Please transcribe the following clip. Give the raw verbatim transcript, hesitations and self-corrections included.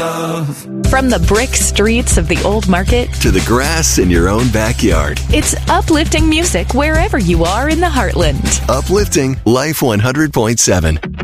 love. From the brick streets of the old market to the grass in your own backyard. It's uplifting music wherever you are in the heartland. Uplifting Life one hundred point seven.